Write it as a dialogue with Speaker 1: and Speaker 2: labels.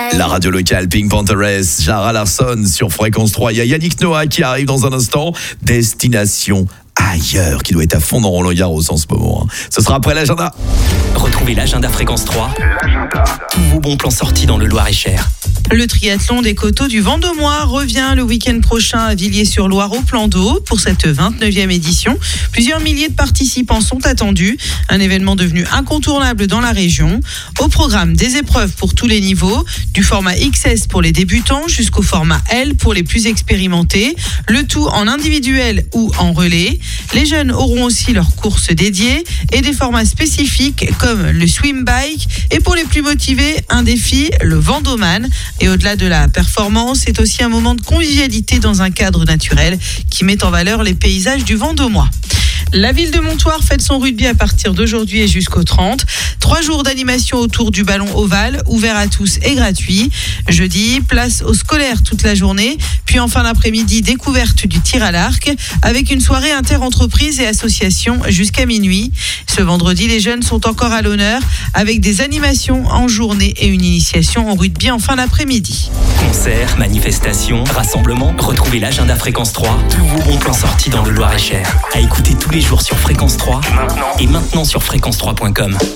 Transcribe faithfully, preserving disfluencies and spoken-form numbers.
Speaker 1: La radio locale Pink Pantheress, Zara Larsson sur Fréquence trois. Il y a Yannick Noah qui arrive dans un instant. Destination ailleurs, qui doit être à fond dans Roland Garros en ce moment. Ce sera après l'agenda.
Speaker 2: Retrouvez l'agenda Fréquence trois. L'agenda. Tous vos bons plans sortis dans le Loir-et-Cher.
Speaker 3: Le triathlon des coteaux du Vendômois revient le week-end prochain à Villiers-sur-Loire au plan d'eau pour cette vingt-neuvième édition. Plusieurs milliers de participants sont attendus. Un événement devenu incontournable dans la région. Au programme, des épreuves pour tous les niveaux, du format X S pour les débutants jusqu'au format L pour les plus expérimentés. Le tout en individuel ou en relais. Les jeunes auront aussi leurs courses dédiées et des formats spécifiques comme le swim bike. Et pour les plus motivés, un défi, le Vendoman. Et au-delà de la performance, c'est aussi un moment de convivialité dans un cadre naturel qui met en valeur les paysages du Vendômois. La ville de Montoire fête son rugby à partir d'aujourd'hui et jusqu'au trente. Trois jours d'animation autour du ballon ovale, ouvert à tous et gratuit. Jeudi, place aux scolaires toute la journée. Puis en fin d'après-midi, découverte du tir à l'arc avec une soirée inter-entreprises et associations jusqu'à minuit. Ce vendredi, les jeunes sont encore à l'honneur avec des animations en journée et une initiation au rugby en fin d'après-midi.
Speaker 2: Concerts, manifestations, rassemblements. Retrouvez l'agenda Fréquence trois. Tous vos bons plans sortis dans le Loir-et-Cher. À écouter tous les jours sur Fréquence trois et maintenant sur fréquence trois point com.